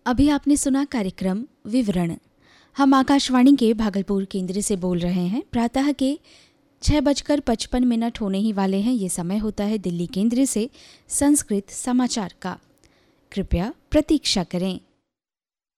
अभी आपने सुना कार्यक्रम विवरण। हम आकाशवाणी के भागलपुर केंद्र से बोल रहे हैं। प्रातः के 6:55 होने ही वाले हैं। ये समय होता है दिल्ली केंद्र से संस्कृत समाचार का। कृपया प्रतीक्षा करें।